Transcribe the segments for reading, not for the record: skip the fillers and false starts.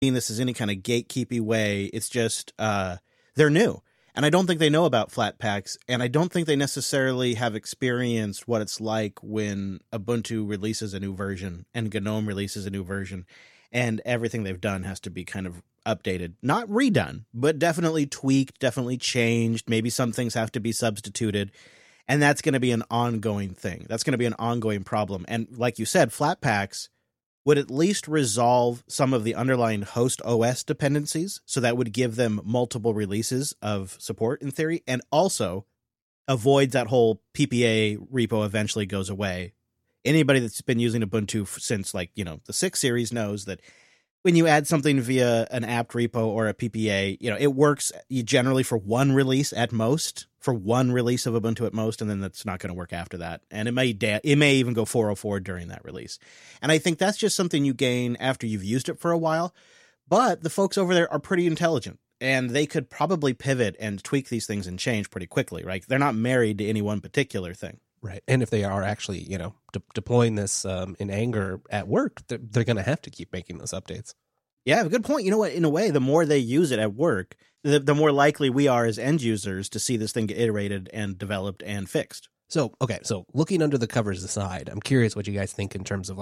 this is any kind of gatekeepy way. It's just they're new. And I don't think they know about Flatpaks, and I don't think they necessarily have experienced what it's like when Ubuntu releases a new version and GNOME releases a new version, and everything they've done has to be kind of updated. Not redone, but definitely tweaked, definitely changed. Maybe some things have to be substituted, and that's going to be an ongoing thing. That's going to be an ongoing problem. And like you said, Flatpaks would at least resolve some of the underlying host OS dependencies, so that would give them multiple releases of support in theory, and also avoids that whole PPA repo eventually goes away. Anybody that's been using Ubuntu since the 6 series knows that when you add something via an apt repo or a PPA, it works generally for one release at most, for one release of Ubuntu at most, and then that's not going to work after that. And it may even go 404 during that release. And I think that's just something you gain after you've used it for a while. But the folks over there are pretty intelligent, and they could probably pivot and tweak these things and change pretty quickly, right? They're not married to any one particular thing. Right. And if they are actually, deploying this in anger at work, they're going to have to keep making those updates. Yeah, good point. You know what? In a way, the more they use it at work, the more likely we are as end users to see this thing get iterated and developed and fixed. So looking under the covers aside, I'm curious what you guys think in terms of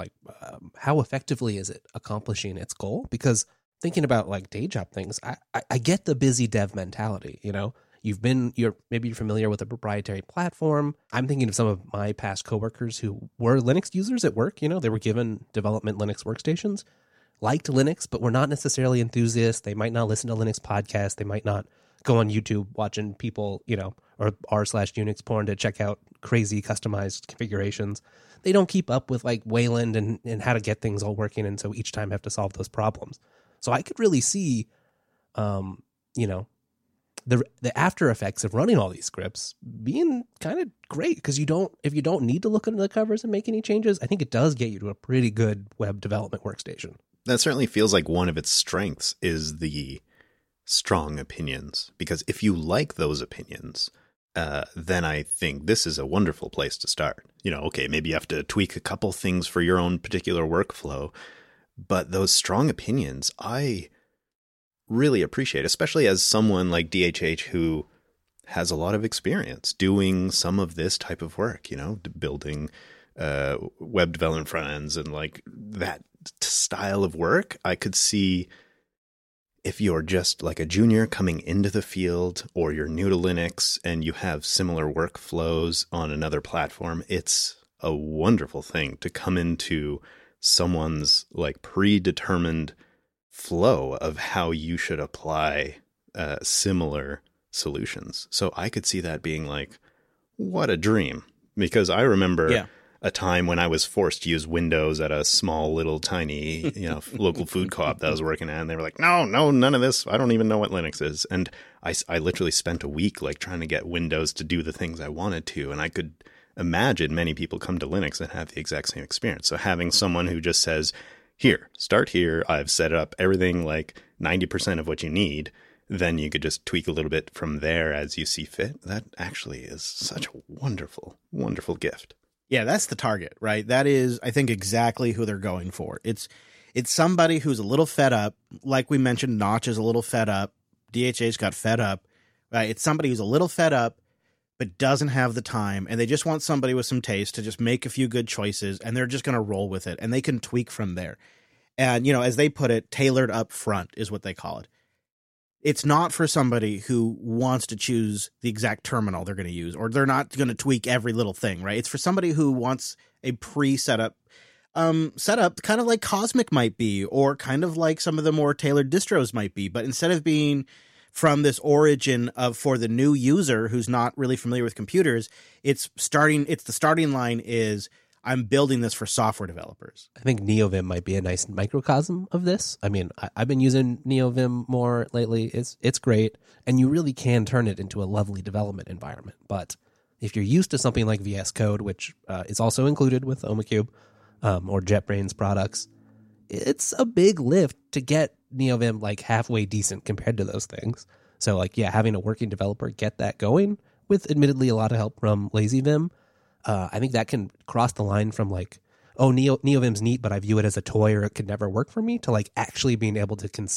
how effectively is it accomplishing its goal? Because thinking about day job things, I get the busy dev mentality, you're familiar with a proprietary platform. I'm thinking of some of my past coworkers who were Linux users at work. They were given development Linux workstations, liked Linux, but were not necessarily enthusiasts. They might not listen to Linux podcasts. They might not go on YouTube watching people, or r/Unix porn to check out crazy customized configurations. They don't keep up with Wayland and how to get things all working. And so each time have to solve those problems. So I could really see, the after effects of running all these scripts being kind of great, because if you don't need to look under the covers and make any changes, I think it does get you to a pretty good web development workstation. That certainly feels like one of its strengths is the strong opinions, because if you like those opinions, then I think this is a wonderful place to start. Okay, maybe you have to tweak a couple things for your own particular workflow, but those strong opinions, I really appreciate, especially as someone like DHH who has a lot of experience doing some of this type of work, building web development front ends and that style of work. I could see if you're just a junior coming into the field, or you're new to Linux and you have similar workflows on another platform, it's a wonderful thing to come into someone's predetermined flow of how you should apply similar solutions. So I could see that being what a dream, because I remember a time when I was forced to use Windows at a small little tiny local food co-op that I was working at, and they were like, no, none of this. I don't even know what Linux is. And I literally spent a week trying to get Windows to do the things I wanted to, and I could imagine many people come to Linux and have the exact same experience. So having someone who just says, here, start here, I've set up everything 90% of what you need, then you could just tweak a little bit from there as you see fit. That actually is such a wonderful, wonderful gift. Yeah, that's the target, right? That is, I think, exactly who they're going for. It's somebody who's a little fed up. Like we mentioned, Notch is a little fed up. DHH got fed up. Right? It's somebody who's a little fed up, but doesn't have the time, and they just want somebody with some taste to just make a few good choices, and they're just going to roll with it, and they can tweak from there. And, as they put it, tailored up front is what they call it. It's not for somebody who wants to choose the exact terminal they're going to use, or they're not going to tweak every little thing, right? It's for somebody who wants a pre-setup setup, kind of like Cosmic might be, or kind of like some of the more tailored distros might be. But instead of being from this origin of for the new user who's not really familiar with computers, the starting line is, I'm building this for software developers. I think NeoVim might be a nice microcosm of this. I mean, I've been using NeoVim more lately. It's great, and you really can turn it into a lovely development environment. But if you're used to something like VS Code, which is also included with OhmCube or JetBrains products, it's a big lift to get NeoVim halfway decent compared to those things. So having a working developer get that going with admittedly a lot of help from LazyVim, I think that can cross the line from oh, NeoVim's neat, but I view it as a toy or it could never work for me, to like actually being able to